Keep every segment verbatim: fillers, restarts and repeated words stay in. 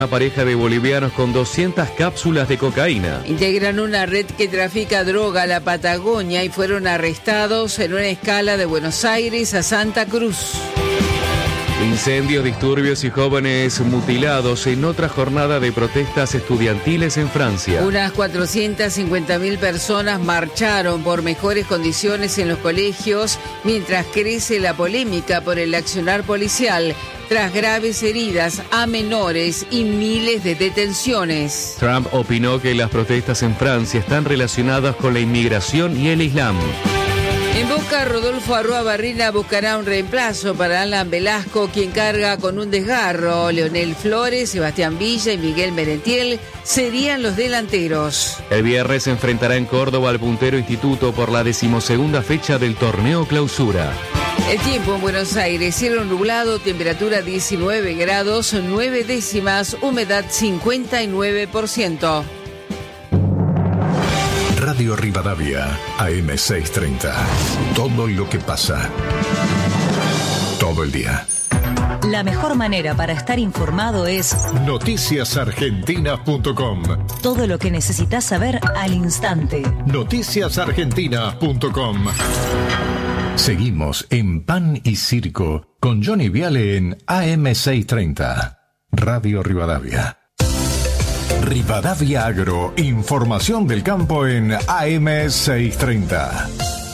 Una pareja de bolivianos con doscientas cápsulas de cocaína. Integran una red que trafica droga a la Patagonia y fueron arrestados en una escala de Buenos Aires a Santa Cruz. Incendios, disturbios y jóvenes mutilados en otra jornada de protestas estudiantiles en Francia. Unas cuatrocientas cincuenta mil personas marcharon por mejores condiciones en los colegios mientras crece la polémica por el accionar policial tras graves heridas a menores y miles de detenciones. Trump opinó que las protestas en Francia están relacionadas con la inmigración y el Islam. En Boca, Rodolfo Arrua Barrina buscará un reemplazo para Alan Velasco, quien carga con un desgarro. Leonel Flores, Sebastián Villa y Miguel Merentiel serían los delanteros. El viernes se enfrentará en Córdoba al puntero Instituto por la decimosegunda fecha del torneo Clausura. El tiempo en Buenos Aires, cielo nublado, temperatura diecinueve grados, nueve décimas, humedad cincuenta y nueve por ciento. Radio Rivadavia, A M seiscientos treinta. Todo lo que pasa. Todo el día. La mejor manera para estar informado es noticias argentinas punto com. Todo lo que necesitas saber al instante. noticias argentinas punto com. Seguimos en Pan y Circo con Johnny Viale en A M seiscientos treinta. Radio Rivadavia. Rivadavia Agro, información del campo en A M seiscientos treinta.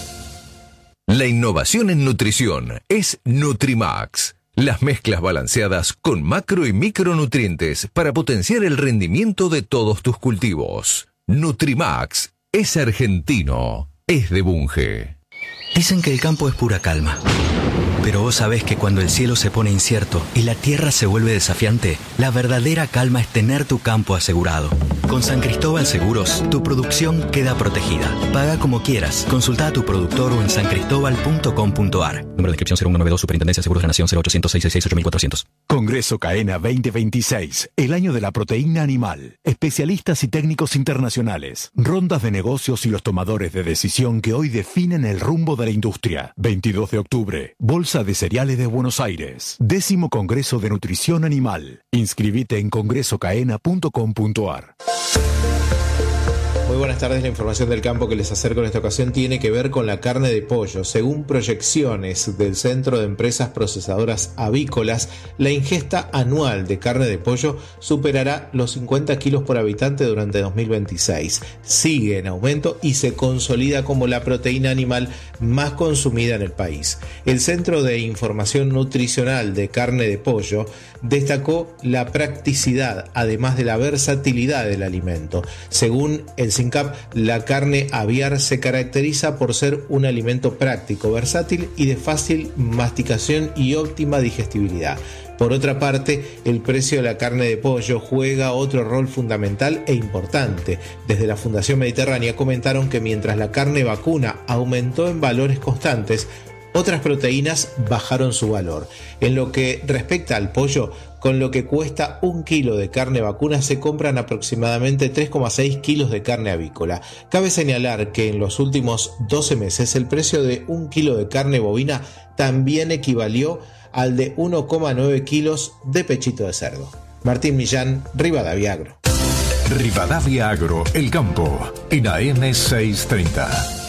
La innovación en nutrición es Nutrimax. Las mezclas balanceadas con macro y micronutrientes para potenciar el rendimiento de todos tus cultivos. Nutrimax es argentino, es de Bunge. Dicen que el campo es pura calma. Pero vos sabés que cuando el cielo se pone incierto y la tierra se vuelve desafiante, la verdadera calma es tener tu campo asegurado. Con San Cristóbal Seguros, tu producción queda protegida. Paga como quieras. Consulta a tu productor o en san cristóbal punto com punto a r. Número de inscripción cero uno noventa y dos, Superintendencia de Seguros de la Nación, cero ochocientos, seiscientos sesenta y seis, ocho mil cuatrocientos. Congreso CAENA veinte veintiséis, el año de la proteína animal. Especialistas y técnicos internacionales. Rondas de negocios y los tomadores de decisión que hoy definen el rumbo de la industria. veintidós de octubre, Bolsa de Cereales de Buenos Aires. Décimo Congreso de Nutrición Animal. Inscribite en congreso caena punto com punto a r. Muy buenas tardes, la información del campo que les acerco en esta ocasión tiene que ver con la carne de pollo. Según proyecciones del Centro de Empresas Procesadoras Avícolas, la ingesta anual de carne de pollo superará los cincuenta kilos por habitante durante dos mil veintiséis. Sigue en aumento y se consolida como la proteína animal más consumida en el país. El Centro de Información Nutricional de Carne de Pollo destacó la practicidad, además de la versatilidad del alimento. Según el SINCAP, la carne aviar se caracteriza por ser un alimento práctico, versátil y de fácil masticación y óptima digestibilidad. Por otra parte, el precio de la carne de pollo juega otro rol fundamental e importante. Desde la Fundación Mediterránea comentaron que mientras la carne vacuna aumentó en valores constantes, otras proteínas bajaron su valor. En lo que respecta al pollo, con lo que cuesta un kilo de carne vacuna se compran aproximadamente tres coma seis kilos de carne avícola. Cabe señalar que en los últimos doce meses el precio de un kilo de carne bovina también equivalió al de uno coma nueve kilos de pechito de cerdo. Martín Millán, Rivadavia Agro. Rivadavia Agro, el campo, en A M seiscientos treinta.